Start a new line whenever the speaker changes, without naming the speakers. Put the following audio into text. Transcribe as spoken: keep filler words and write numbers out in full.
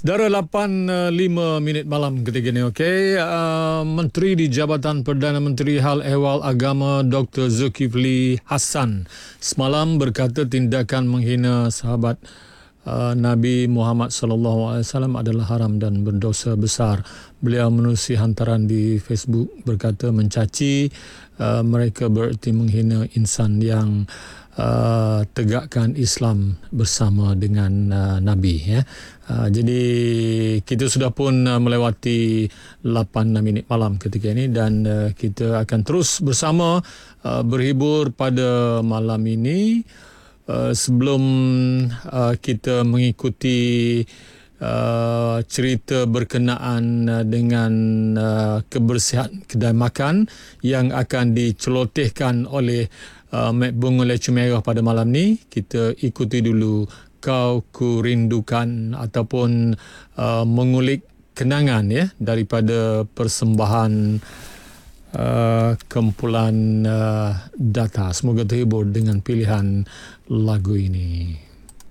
Saudara, lapan lima minit malam ketika ini, okey. Uh, Menteri di Jabatan Perdana Menteri Hal Ehwal Agama Doktor Zulkifli Hassan semalam berkata tindakan menghina sahabat uh, Nabi Muhammad sallallahu alaihi wasallam adalah haram dan berdosa besar. Beliau menerusi hantaran di Facebook berkata mencaci uh, mereka bererti menghina insan yang Uh, tegakkan Islam bersama dengan uh, Nabi, ya. Uh, jadi kita sudah pun uh, melewati lapan minit malam ketika ini dan uh, kita akan terus bersama uh, berhibur pada malam ini. Uh, sebelum uh, kita mengikuti Uh, cerita berkenaan uh, dengan uh, kebersihan kedai makan yang akan dicelotehkan oleh uh, Mek Bunga Lecu Merah pada malam ni, kita ikuti dulu Kau Ku Rindukan ataupun uh, mengulik kenangan, ya, daripada persembahan uh, kumpulan uh, data. Semoga terhibur dengan pilihan lagu ini.